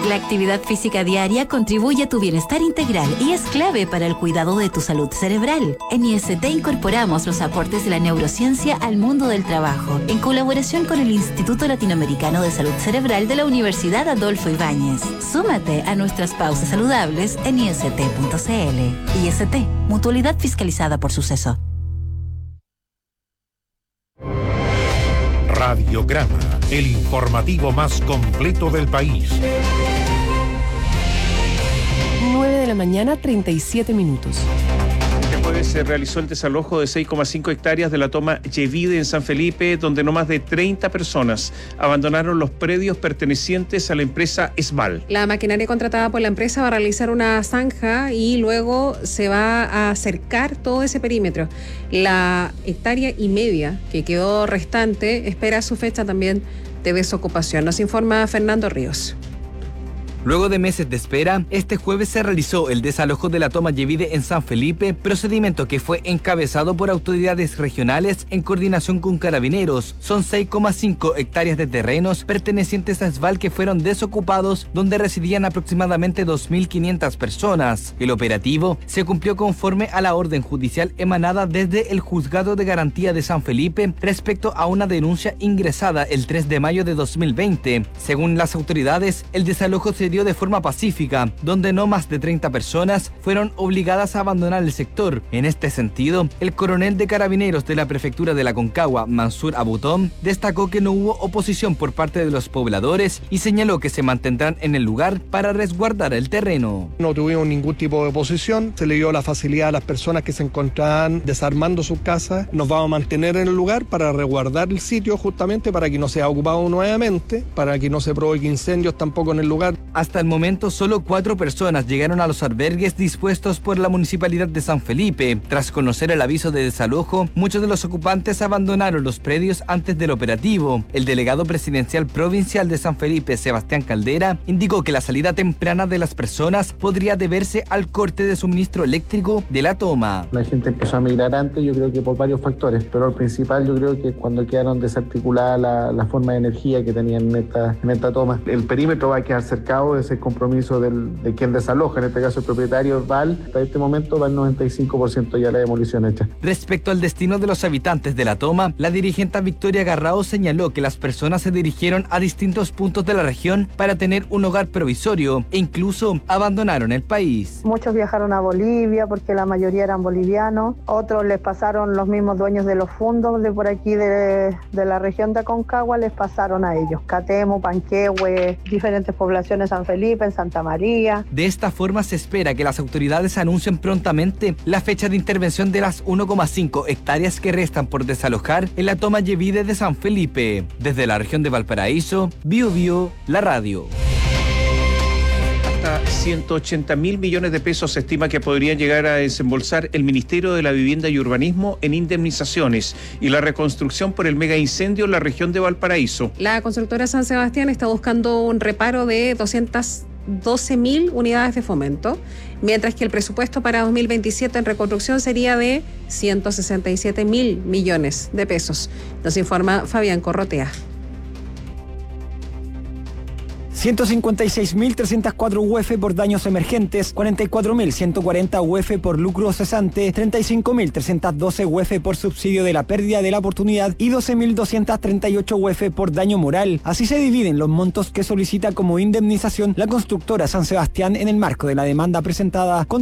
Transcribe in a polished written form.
La actividad física diaria contribuye a tu bienestar integral y es clave para el cuidado de tu salud cerebral. En IST incorporamos los aportes de la neurociencia al mundo del trabajo, en colaboración con el Instituto Latinoamericano de Salud Cerebral de la Universidad Adolfo Ibáñez. Súmate a nuestras pausas saludables en ist.cl. IST, mutualidad fiscalizada por Suceso. Radiograma, el informativo más completo del país. 9 de la mañana, 37 minutos. Este jueves se realizó el desalojo de 6,5 hectáreas de la toma Yevide en San Felipe, donde no más de 30 personas abandonaron los predios pertenecientes a la empresa Esval. La maquinaria contratada por la empresa va a realizar una zanja y luego se va a cercar todo ese perímetro. La hectárea y media que quedó restante espera su fecha también de desocupación. Nos informa Fernando Ríos. Luego de meses de espera, este jueves se realizó el desalojo de la toma Yevide en San Felipe, procedimiento que fue encabezado por autoridades regionales en coordinación con carabineros. Son 6,5 hectáreas de terrenos pertenecientes a Esval que fueron desocupados, donde residían aproximadamente 2.500 personas. El operativo se cumplió conforme a la orden judicial emanada desde el Juzgado de Garantía de San Felipe respecto a una denuncia ingresada el 3 de mayo de 2020. Según las autoridades, el desalojo se dio de forma pacífica, donde no más de 30 personas fueron obligadas a abandonar el sector. En este sentido, el coronel de carabineros de la prefectura de la Concagua, Mansur Abutón, destacó que no hubo oposición por parte de los pobladores y señaló que se mantendrán en el lugar para resguardar el terreno. No tuvimos ningún tipo de oposición, se le dio la facilidad a las personas que se encontraban desarmando sus casas. Nos vamos a mantener en el lugar para resguardar el sitio justamente para que no sea ocupado nuevamente, para que no se provoque incendios tampoco en el lugar. Hasta el momento, solo 4 personas llegaron a los albergues dispuestos por la Municipalidad de San Felipe. Tras conocer el aviso de desalojo, muchos de los ocupantes abandonaron los predios antes del operativo. El delegado presidencial provincial de San Felipe, Sebastián Caldera, indicó que la salida temprana de las personas podría deberse al corte de suministro eléctrico de la toma. La gente empezó a migrar antes, yo creo que por varios factores, pero el principal yo creo que cuando quedaron desarticuladas la forma de energía que tenían en esta toma. El perímetro va a quedar cercado de ese compromiso de quien desaloja, en este caso el propietario Val. Hasta este momento va el 95% ya la demolición hecha. Respecto al destino de los habitantes de la toma, la dirigente Victoria Garrao señaló que las personas se dirigieron a distintos puntos de la región para tener un hogar provisorio e incluso abandonaron el país. Muchos viajaron a Bolivia porque la mayoría eran bolivianos, otros les pasaron los mismos dueños de los fondos de por aquí de la región de Aconcagua, les pasaron a ellos. Catemo, Panquehue, diferentes poblaciones, San Felipe, en Santa María. De esta forma se espera que las autoridades anuncien prontamente la fecha de intervención de las 1,5 hectáreas que restan por desalojar en la toma Yevide de San Felipe. Desde la región de Valparaíso, Bio, la radio. Hasta 180.000 millones de pesos se estima que podrían llegar a desembolsar el Ministerio de la Vivienda y Urbanismo en indemnizaciones y la reconstrucción por el mega incendio en la región de Valparaíso. La constructora San Sebastián está buscando un reparo de 212.000 unidades de fomento, mientras que el presupuesto para 2027 en reconstrucción sería de 167.000 millones de pesos. Nos informa Fabián Corrotea. 156.304 UF por daños emergentes, 44.140 UF por lucro cesante, 35.312 UF por subsidio de la pérdida de la oportunidad y 12.238 UF por daño moral. Así se dividen los montos que solicita como indemnización la constructora San Sebastián en el marco de la demanda presentada contra